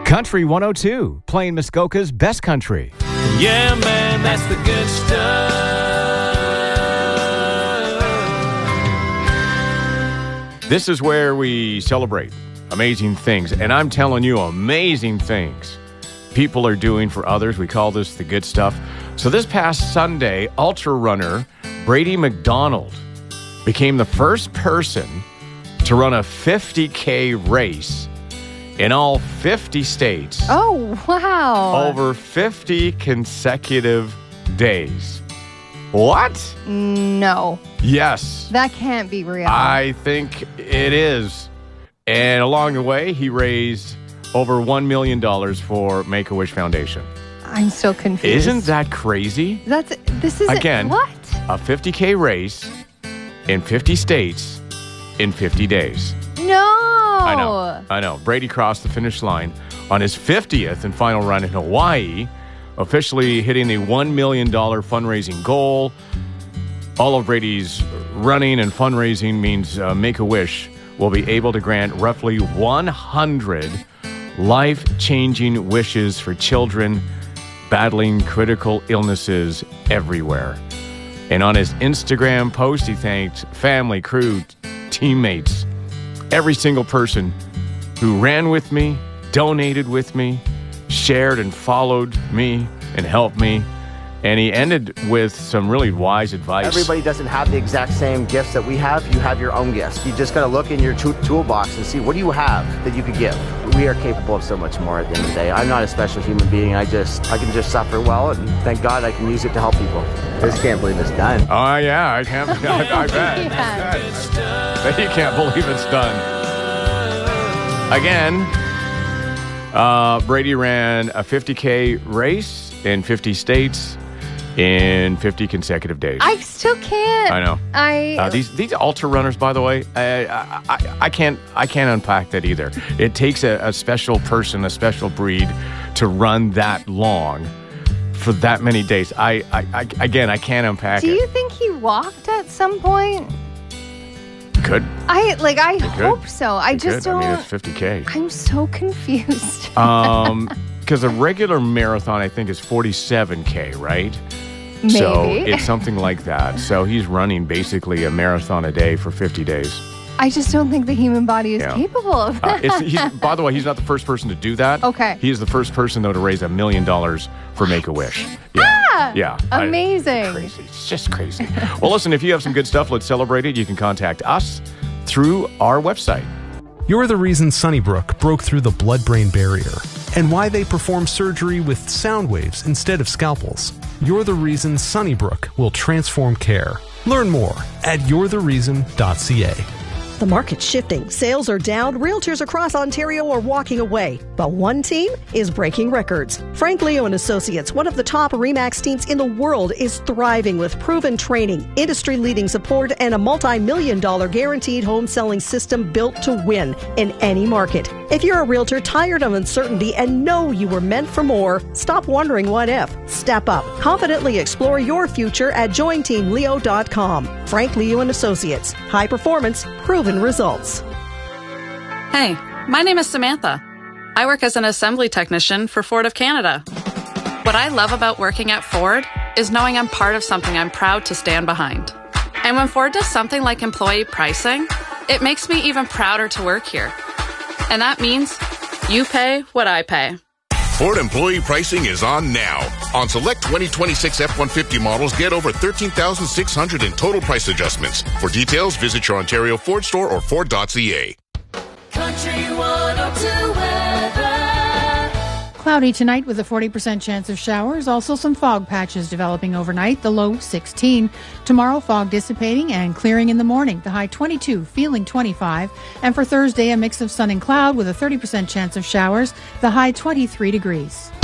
Country 102, playing Muskoka's best country. Yeah, man, that's the good stuff. This is where we celebrate amazing things. And I'm telling you, amazing things people are doing for others. We call this the good stuff. So this past Sunday, ultra runner Brady McDonald became the first person to run a 50K race in all 50 states. Oh, wow. Over 50 consecutive days. What? No. Yes. That can't be real. I think it is. And along the way, he raised over $1 million for Make-A-Wish Foundation. I'm so confused. Isn't that crazy? This is Again, what? A 50K race in 50 states in 50 days. No. I know. Brady crossed the finish line on his 50th and final run in Hawaii, officially hitting the $1 million fundraising goal. All of Brady's running and fundraising means Make-A-Wish will be able to grant roughly 100 life-changing wishes for children battling critical illnesses everywhere. And on his Instagram post, he thanked family, crew, teammates, every single person who ran with me, donated with me, shared and followed me, and helped me. And he ended with some really wise advice. Everybody doesn't have the exact same gifts that we have. You have your own gifts. You just got to look in your toolbox and see what do you have that you could give. We are capable of so much more at the end of the day. I'm not a special human being. I can just suffer well, and thank God I can use it to help people. I just can't believe it's done. Oh, yeah, I can't. I bet. Yeah. I bet you can't believe it's done. Again, Brady ran a 50K race in 50 states in 50 consecutive days. I still can't. I know. These ultra runners, by the way, I can't unpack that either. It takes a special person, a special breed, to run that long for that many days. I can't unpack it. Do you think he walked at some point? Could. I hope so. I just don't. I mean, it's 50K. I'm so confused. Because a regular marathon, I think, is 47K, right? Maybe. So it's something like that. So he's running basically a marathon a day for 50 days. I just don't think the human body is capable of that. By the way, he's not the first person to do that. Okay. He is the first person, though, to raise $1 million for Make-A-Wish. Yeah. Yeah. Amazing. Crazy. It's just crazy. Well, listen, if you have some good stuff, let's celebrate it. You can contact us through our website. You're the reason Sunnybrook broke through the blood-brain barrier and why they perform surgery with sound waves instead of scalpels. You're the reason Sunnybrook will transform care. Learn more at you'rethereason.ca. The market's shifting. Sales are down. Realtors across Ontario are walking away. But one team is breaking records. Frank Leo and Associates, one of the top RE/MAX teams in the world, is thriving with proven training, industry-leading support, and a multi-million-dollar guaranteed home selling system built to win in any market. If you're a realtor tired of uncertainty and know you were meant for more, stop wondering what if. Step up. Confidently explore your future at jointeamleo.com. Frank Leo and Associates. High performance, proven results. Hey, my name is Samantha. I work as an assembly technician for Ford of Canada. What I love about working at Ford is knowing I'm part of something I'm proud to stand behind. And when Ford does something like employee pricing, it makes me even prouder to work here. And that means you pay what I pay. Ford employee pricing is on now. On select 2026 F-150 models, get over $13,600 in total price adjustments. For details, visit your Ontario Ford store or Ford.ca. Country 102 weather. Cloudy tonight with a 40% chance of showers. Also some fog patches developing overnight. The low 16. Tomorrow, fog dissipating and clearing in the morning. The high 22, feeling 25. And for Thursday, a mix of sun and cloud with a 30% chance of showers. The high 23 degrees.